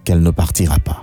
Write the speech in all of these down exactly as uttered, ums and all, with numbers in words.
qu'elle ne partira pas.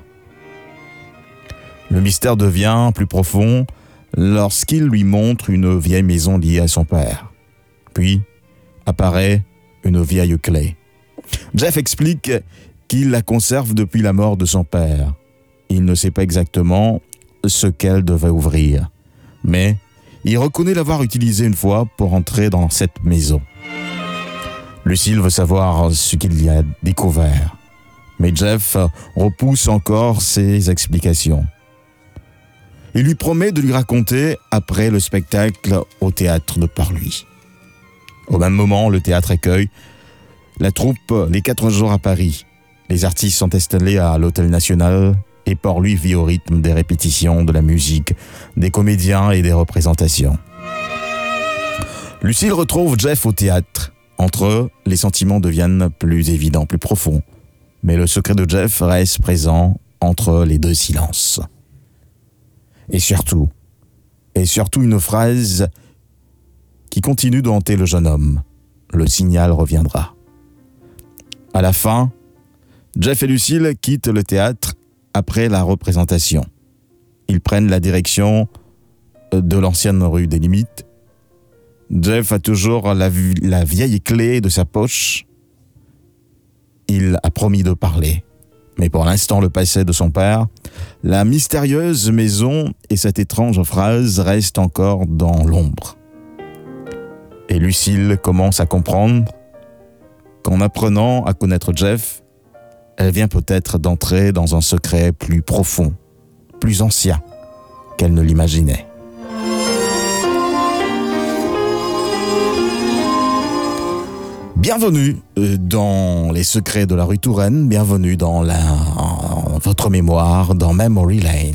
Le mystère devient plus profond lorsqu'il lui montre une vieille maison liée à son père. Puis apparaît une vieille clé. Jeff explique qu'il la conserve depuis la mort de son père. Il ne sait pas exactement ce qu'elle devait ouvrir, mais il reconnaît l'avoir utilisée une fois pour entrer dans cette maison. Lucille veut savoir ce qu'il y a découvert, mais Jeff repousse encore ses explications. Il lui promet de lui raconter après le spectacle au théâtre de Port-Louis. Au même moment, le théâtre accueille la troupe Les Quatre Jours à Paris. Les artistes sont installés à l'Hôtel National et Port-Louis vit au rythme des répétitions, de la musique, des comédiens et des représentations. Lucille retrouve Jeff au théâtre. Entre eux, les sentiments deviennent plus évidents, plus profonds. Mais le secret de Jeff reste présent entre les deux silences. Et surtout, et surtout une phrase qui continue de hanter le jeune homme. Le signal reviendra. À la fin, Jeff et Lucille quittent le théâtre après la représentation. Ils prennent la direction de l'ancienne rue des Limites. Jeff a toujours la, la vieille clé de sa poche. Il a promis de parler. Mais pour l'instant, le passé de son père, la mystérieuse maison et cette étrange phrase restent encore dans l'ombre. Et Lucille commence à comprendre qu'en apprenant à connaître Jeff, elle vient peut-être d'entrer dans un secret plus profond, plus ancien qu'elle ne l'imaginait. Bienvenue dans les secrets de la rue Touraine, bienvenue dans la, votre mémoire, dans Memory Lane.